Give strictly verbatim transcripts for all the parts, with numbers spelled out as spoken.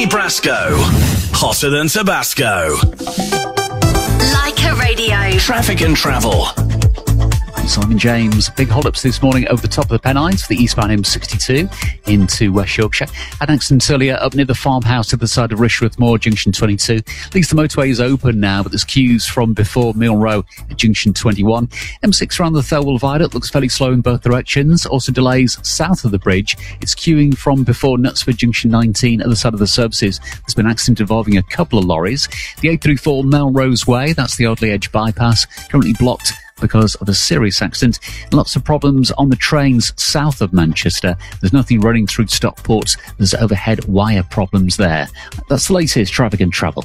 Harry Brasco. Hotter than Tabasco. Leica Radio. Traffic and travel. Simon James, big hold-ups this morning over the top of the Pennines for the eastbound M sixty-two into West Yorkshire. Had an accident earlier up near the farmhouse at the side of Rishworth Moor, Junction twenty-two. At least the motorway is open now, but there's queues from before Mill Row at Junction twenty-one. M six around the Thirlwell Viaduct looks fairly slow in both directions. Also delays south of the bridge. It's queuing from before Knutsford Junction nineteen at the side of the services. There's been an accident involving a couple of lorries. The eight thirty-four Melrose Way, that's the Audley Edge bypass, currently blocked because of a serious accident. Lots of problems on the trains south of Manchester. There's nothing running through Stockport. There's overhead wire problems there. That's the latest traffic and travel.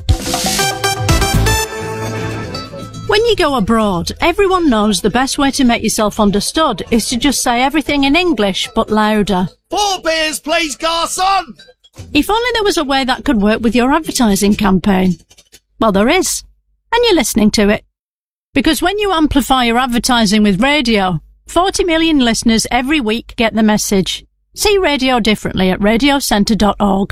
When you go abroad, everyone knows the best way to make yourself understood is to just say everything in English, but louder. Four beers, please, garçon! If only there was a way that could work with your advertising campaign. Well, there is. And you're listening to it. Because when you amplify your advertising with radio, forty million listeners every week get the message. See radio differently at radio centre dot org.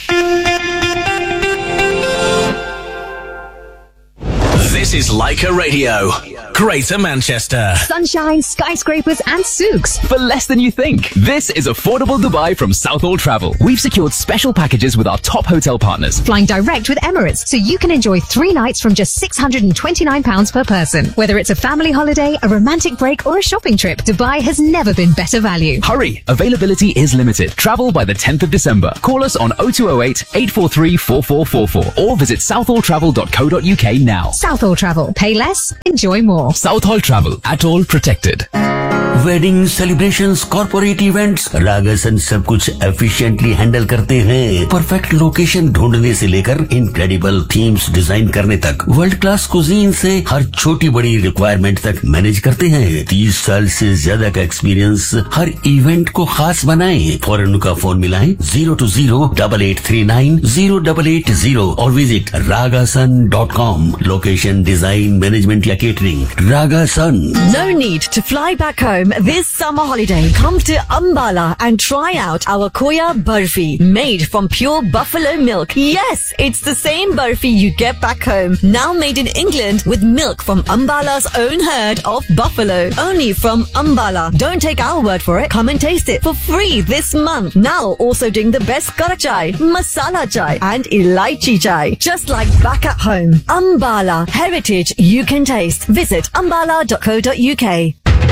This is Leica Radio. Greater Manchester. Sunshine, skyscrapers and souks. For less than you think. This is Affordable Dubai from Southall Travel. We've secured special packages with our top hotel partners. Flying direct with Emirates, so you can enjoy three nights from just six hundred twenty-nine pounds per person. Whether it's a family holiday, a romantic break or a shopping trip, Dubai has never been better value. Hurry! Availability is limited. Travel by the tenth of December. Call us on oh two oh eight, eight four three, four four four four or visit southall travel dot co dot uk now. Southall Travel. Pay less, enjoy more. Southall Travel. At all protected. Wedding celebrations, corporate events, रागासन सब कुछ efficiently handle करते हैं। Perfect location ढूंढने से लेकर incredible themes design करने तक, world class cuisine से हर छोटी बड़ी रिक्वायरमेंट तक मैनेज करते हैं। तीस साल से ज्यादा का एक्सपीरियंस हर इवेंट को खास बनाए। फौरन उनका फोन मिलाएं zero to zero double eight three nine zero double eight zero और visit रागासन dot com. Location, design, management या catering, रागासन। No need to fly back home this summer holiday. Come to Ambala and try out our Koya Barfi, made from pure buffalo milk. Yes, it's the same Barfi you get back home, now made in England with milk from Ambala's own herd of buffalo. Only from Ambala. Don't take our word for it. Come and taste it for free this month. Now also doing the best kara chai, masala chai and elaichi chai. Just like back at home. Ambala, heritage you can taste. Visit ambala dot co dot uk.